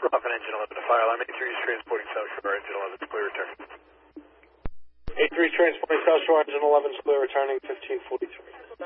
Coffin, engine 11 to fire alarm. 83 is transporting South Shore, engine 11 is clear returning. 83 transporting South Shore, engine 11 is clear returning, 1543.